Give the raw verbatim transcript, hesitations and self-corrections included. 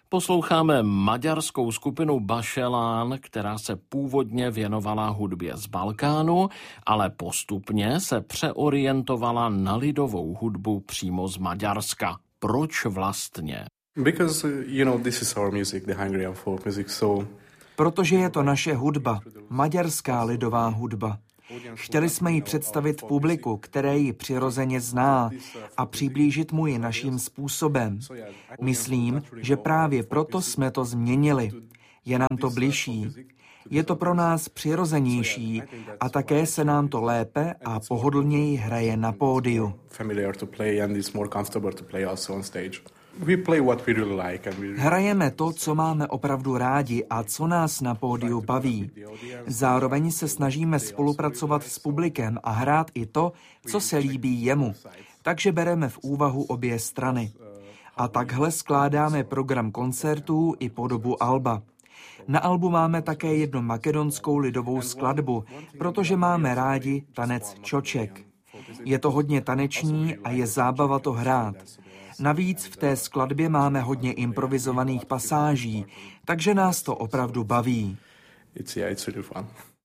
Posloucháme maďarskou skupinu Bašelán, která se původně věnovala hudbě z Balkánu, ale postupně se přeorientovala na lidovou hudbu přímo z Maďarska. Proč vlastně? Because, you know, this is our music, the Hungarian folk music, so... Protože je to naše hudba, maďarská lidová hudba. Chtěli jsme ji představit publiku, které ji přirozeně zná, a přiblížit mu ji naším způsobem. Myslím, že právě proto jsme to změnili. Je nám to bližší. Je to pro nás přirozenější a také se nám to lépe a pohodlněji hraje na pódiu. Hrajeme to, co máme opravdu rádi a co nás na pódiu baví. Zároveň se snažíme spolupracovat s publikem a hrát i to, co se líbí jemu. Takže bereme v úvahu obě strany. A takhle skládáme program koncertů i podobu alba. Na albu máme také jednu makedonskou lidovou skladbu, protože máme rádi tanec čoček. Je to hodně taneční a je zábava to hrát. Navíc v té skladbě máme hodně improvizovaných pasáží, takže nás to opravdu baví. It's, yeah, it's really fun.